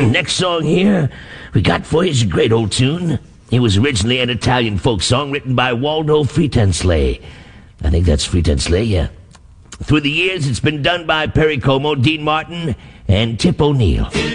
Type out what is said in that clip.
Next song here we got for you is a great old tune. It was originally an Italian folk song written by Waldo Frietenslee. I think that's Frietenslee, yeah. Through the years, it's been done by Perry Como, Dean Martin, and Tip O'Neill.